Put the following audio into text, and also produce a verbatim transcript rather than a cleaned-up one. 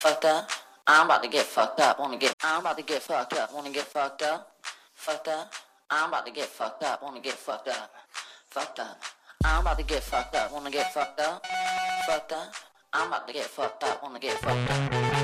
Fucked up. I'm about to get fucked up. Wanna get. I'm about to get fucked up. Wanna get fucked up. Fucked up. I'm about to get fucked up. Wanna get fucked up. Fucked up. I'm about to get fucked up. Wanna get fucked up. Fucked up. I'm about to get fucked up. Wanna get fucked up.